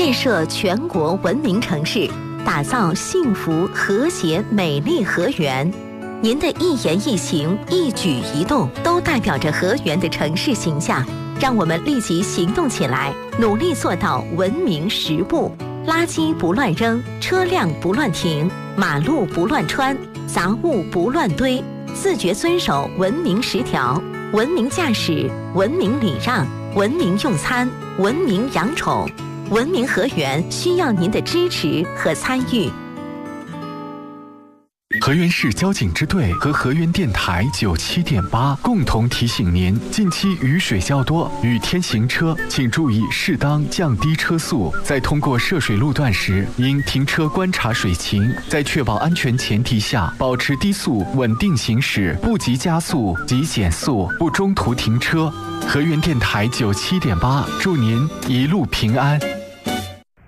建设全国文明城市，打造幸福、和谐、美丽河源。您的一言一行、一举一动，都代表着河源的城市形象。让我们立即行动起来，努力做到文明10不：垃圾不乱扔，车辆不乱停，马路不乱穿，杂物不乱堆，自觉遵守文明10条。文明驾驶，文明礼让，文明用餐，文明养宠。文明河源需要您的支持和参与。 河源市交警支队和河源电台97.8共同提醒您：近期雨水较多，雨天行车请注意适当降低车速，在通过涉水路段时，应停车观察水情，在确保安全前提下，保持低速稳定行驶，不急加速，急减速，不中途停车。河源电台97.8，祝您一路平安。